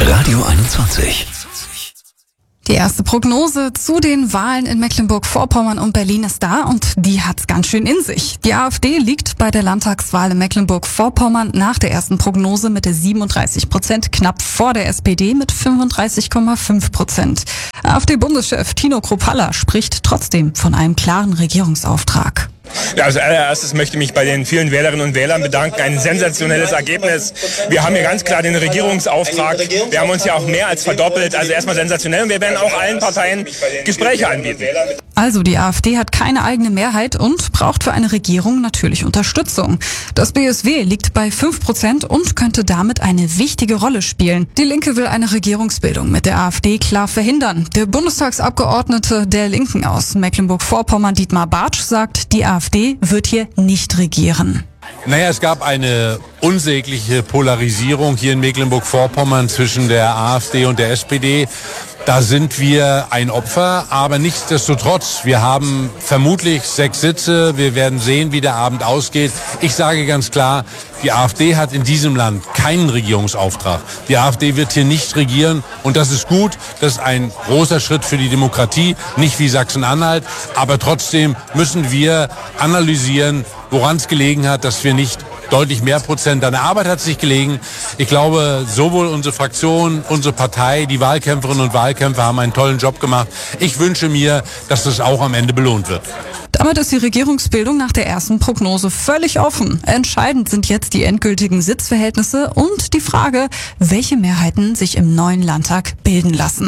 Radio 21. Die erste Prognose zu den Wahlen in Mecklenburg-Vorpommern und Berlin ist da und die hat's ganz schön in sich. Die AfD liegt bei der Landtagswahl in Mecklenburg-Vorpommern nach der ersten Prognose mit 37% knapp vor der SPD mit 35,5%. AfD-Bundeschef Tino Kruppalla spricht trotzdem von einem klaren Regierungsauftrag. Ja, als allererstes möchte ich mich bei den vielen Wählerinnen und Wählern bedanken. Ein sensationelles Ergebnis. Wir haben hier ganz klar den Regierungsauftrag. Wir haben uns ja auch mehr als verdoppelt. Also erstmal sensationell und wir werden auch allen Parteien Gespräche anbieten. Also die AfD hat keine eigene Mehrheit und braucht für eine Regierung natürlich Unterstützung. Das BSW liegt bei 5% und könnte damit eine wichtige Rolle spielen. Die Linke will eine Regierungsbildung mit der AfD klar verhindern. Der Bundestagsabgeordnete der Linken aus Mecklenburg-Vorpommern, Dietmar Bartsch, sagt, die AfD wird hier nicht regieren. Naja, es gab eine unsägliche Polarisierung hier in Mecklenburg-Vorpommern zwischen der AfD und der SPD. Da sind wir ein Opfer, aber nichtsdestotrotz, wir haben vermutlich 6 Sitze. Wir werden sehen, wie der Abend ausgeht. Ich sage ganz klar, die AfD hat in diesem Land keinen Regierungsauftrag. Die AfD wird hier nicht regieren und das ist gut. Das ist ein großer Schritt für die Demokratie, nicht wie Sachsen-Anhalt. Aber trotzdem müssen wir analysieren, woran es gelegen hat, dass wir nicht deutlich mehr Prozent an der Arbeit hat sich gelegen. Ich glaube, sowohl unsere Fraktion, unsere Partei, die Wahlkämpferinnen und Wahlkämpfer haben einen tollen Job gemacht. Ich wünsche mir, dass das auch am Ende belohnt wird. Damit ist die Regierungsbildung nach der ersten Prognose völlig offen. Entscheidend sind jetzt die endgültigen Sitzverhältnisse und die Frage, welche Mehrheiten sich im neuen Landtag bilden lassen.